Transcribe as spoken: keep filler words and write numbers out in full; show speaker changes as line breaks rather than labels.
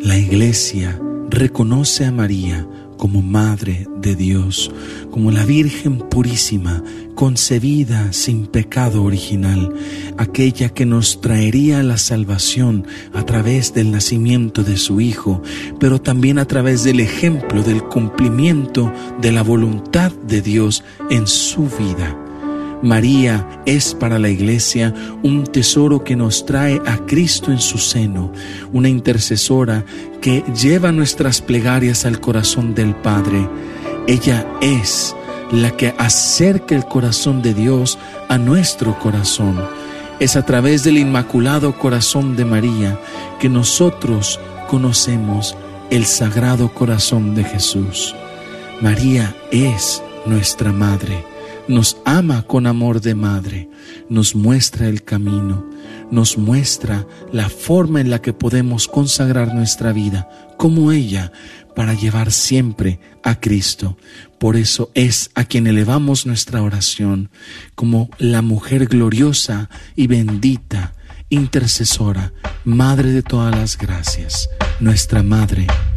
La Iglesia reconoce a María como Madre de Dios, como la Virgen purísima, concebida sin pecado original, aquella que nos traería la salvación a través del nacimiento de su Hijo, pero también a través del ejemplo del cumplimiento de la voluntad de Dios en su vida. María es para la Iglesia un tesoro que nos trae a Cristo en su seno, una intercesora que lleva nuestras plegarias al corazón del Padre. Ella es la que acerca el corazón de Dios a nuestro corazón. Es a través del Inmaculado Corazón de María que nosotros conocemos el Sagrado Corazón de Jesús. María es nuestra Madre. Nos ama con amor de madre, nos muestra el camino, nos muestra la forma en la que podemos consagrar nuestra vida, como ella, para llevar siempre a Cristo. Por eso es a quien elevamos nuestra oración, como la mujer gloriosa y bendita, intercesora, Madre de todas las gracias, nuestra Madre